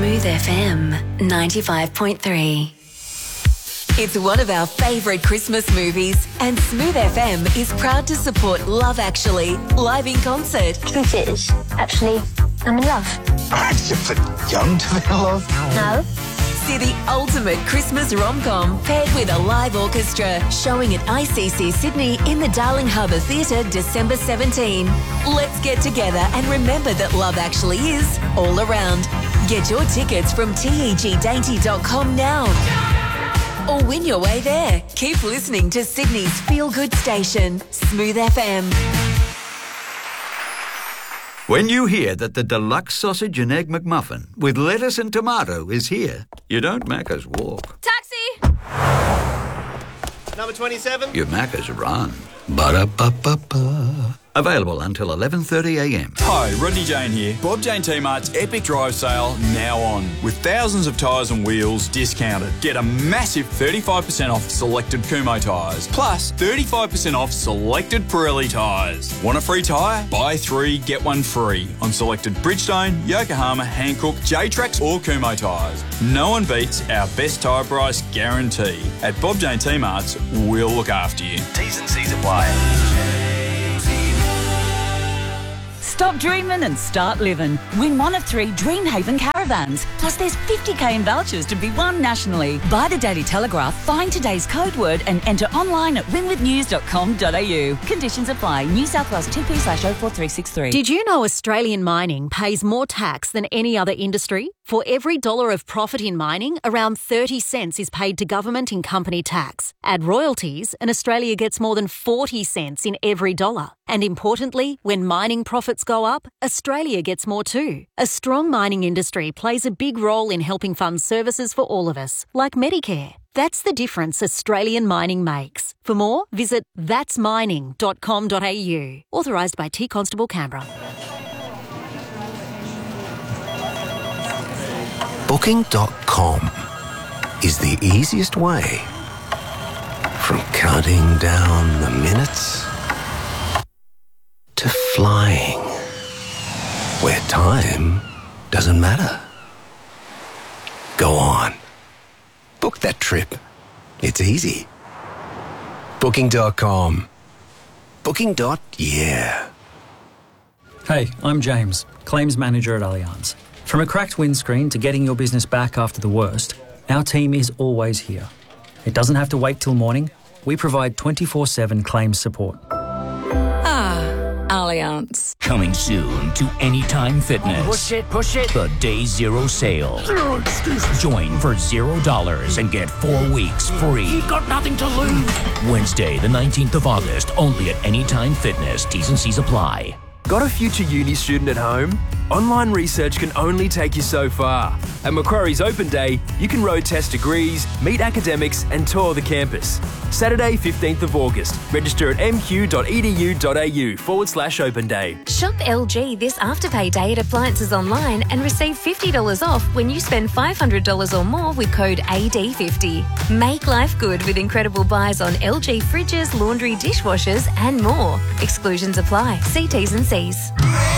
Smooth FM 95.3. It's one of our favourite Christmas movies, and Smooth FM is proud to support Love Actually live in concert. Truth is, actually, I'm in love. Aren't you for young to be in love? No. See the ultimate Christmas rom-com paired with a live orchestra, showing at ICC Sydney in the Darling Harbour Theatre December 17. Let's get together and remember that love actually is all around. Get your tickets from tegdainty.com now. Or win your way there. Keep listening to Sydney's feel-good station, Smooth FM. When you hear that the deluxe sausage and egg McMuffin with lettuce and tomato is here, you don't Macca's walk. Taxi! Number 27. You Macca's run. Ba-da-ba-ba-ba. Available until 11:30am. Hi, Rodney Jane here. Bob Jane T-Mart's Epic Drive Sale now on. With thousands of tyres and wheels discounted. Get a massive 35% off selected Kumho tyres. Plus 35% off selected Pirelli tyres. Want a free tyre? Buy 3, get 1 free. On selected Bridgestone, Yokohama, Hankook, J-Trax or Kumho tyres. No one beats our best tyre price guarantee. At Bob Jane T-Mart's, we'll look after you. T's and C's apply. Stop dreaming and start living. Win one of 3 Dreamhaven caravans. Plus there's 50k in vouchers to be won nationally. Buy the Daily Telegraph, find today's code word and enter online at winwithnews.com.au. Conditions apply. New South Wales TP/04363. Did you know Australian mining pays more tax than any other industry? For every dollar of profit in mining, around 30 cents is paid to government in company tax. Add royalties and Australia gets more than 40 cents in every dollar. And importantly, when mining profits go up, Australia gets more too. A strong mining industry plays a big role in helping fund services for all of us, like Medicare. That's the difference Australian mining makes. For more, visit thatsmining.com.au. Authorised by T Constable Canberra. Booking.com is the easiest way from counting down the minutes to flying, where time doesn't matter. Go on. Book that trip. It's easy. Booking.com. Booking.yeah. Hey, I'm James, Claims Manager at Allianz. From a cracked windscreen to getting your business back after the worst, our team is always here. It doesn't have to wait till morning. We provide 24/7 claims support. Allianz. Coming soon to Anytime Fitness. Push it. The Day Zero sale. Zero excuses. Join for $0 and get 4 weeks free. You've got nothing to lose. Wednesday, the 19th of August, only at Anytime Fitness. T's and C's apply. Got a future uni student at home? Online research can only take you so far. At Macquarie's Open Day, you can road test degrees, meet academics and tour the campus. Saturday, 15th of August. Register at mq.edu.au/Open Day. Shop LG this Afterpay Day at Appliances Online and receive $50 off when you spend $500 or more with code AD50. Make life good with incredible buys on LG fridges, laundry, dishwashers and more. Exclusions apply. See T's and C's.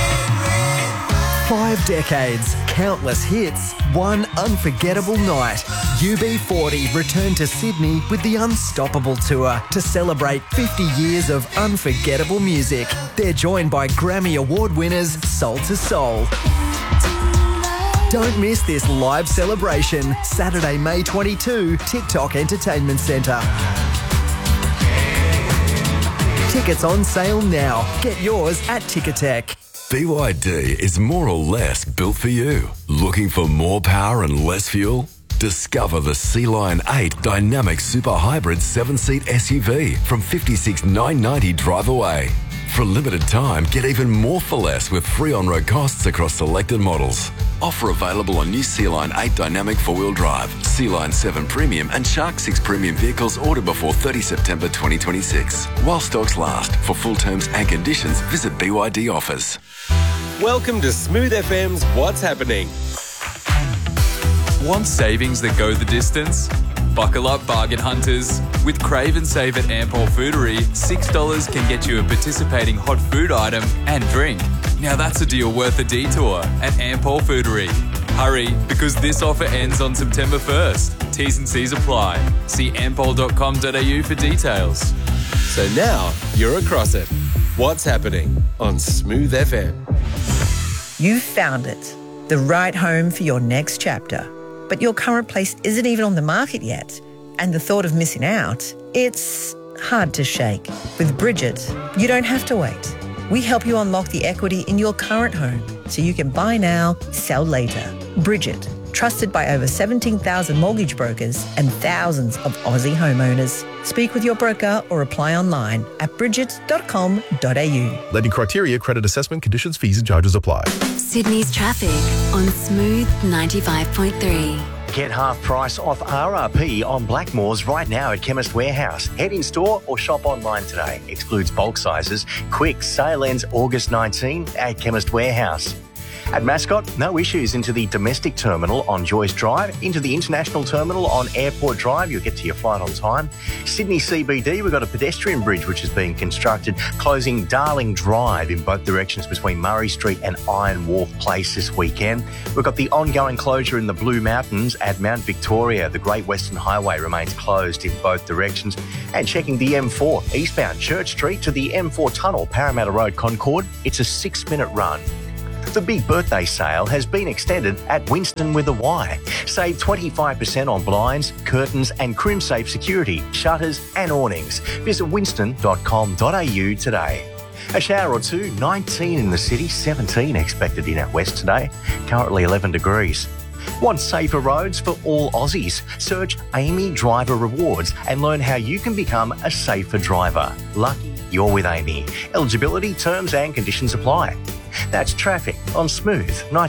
5 decades, countless hits, one unforgettable night. UB40 returned to Sydney with the Unstoppable Tour to celebrate 50 years of unforgettable music. They're joined by Grammy Award winners Soul to Soul. Don't miss this live celebration, Saturday, May 22, TikTok Entertainment Centre. Tickets on sale now. Get yours at Ticketek. BYD is more or less built for you. Looking for more power and less fuel? Discover the Sea-Line 8 Dynamic Super Hybrid 7-seat SUV from $56,990 drive away. For a limited time, get even more for less with free on-road costs across selected models. Offer available on new Sea-Line 8 Dynamic 4-wheel drive, Sea-Line 7 Premium and Shark 6 Premium vehicles ordered before 30 September 2026. While stocks last. For full terms and conditions, visit BYD offers. Welcome to Smooth FM's What's Happening. Want savings that go the distance? Buckle up, bargain hunters. With Crave and Save at Ampol Foodery, $6 can get you a participating hot food item and drink. Now that's a deal worth a detour at Ampol Foodery. Hurry, because this offer ends on September 1st. T's and C's apply. See ampol.com.au for details. So now you're across it. What's happening on Smooth FM? You've found it, the right home for your next chapter. But your current place isn't even on the market yet. And the thought of missing out, it's hard to shake. With Bridget, you don't have to wait. We help you unlock the equity in your current home so you can buy now, sell later. Bridget, trusted by over 17,000 mortgage brokers and thousands of Aussie homeowners. Speak with your broker or apply online at bridget.com.au. Lending criteria, credit assessment, conditions, fees and charges apply. Sydney's traffic on Smooth 95.3. Get half price off RRP on Blackmores right now at Chemist Warehouse. Head in store or shop online today. Excludes bulk sizes. Quick, sale ends August 19 at Chemist Warehouse. At Mascot, no issues into the domestic terminal on Joyce Drive, into the international terminal on Airport Drive. You'll get to your flight on time. Sydney CBD, we've got a pedestrian bridge which is being constructed, closing Darling Drive in both directions between Murray Street and Iron Wharf Place this weekend. We've got the ongoing closure in the Blue Mountains at Mount Victoria. The Great Western Highway remains closed in both directions. And checking the M4 eastbound Church Street to the M4 Tunnel, Parramatta Road, Concord. It's a 6-minute run. The big birthday sale has been extended at Winston with a Y. Save 25% on blinds, curtains and CrimSafe security, shutters and awnings. Visit winston.com.au today. A shower or two, 19 in the city, 17 expected in out west today. Currently 11 degrees. Want safer roads for all Aussies? Search Amy Driver Rewards and learn how you can become a safer driver. Lucky you're with Amy. Eligibility, terms and conditions apply. That's traffic on Smooth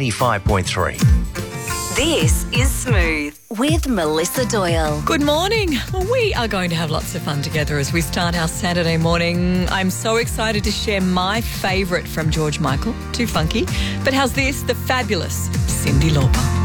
95.3. This is Smooth with Melissa Doyle. Good morning. Well, we are going to have lots of fun together as we start our Saturday morning. I'm so excited to share my favourite from George Michael, Too Funky. But how's this? The fabulous Cyndi Lauper.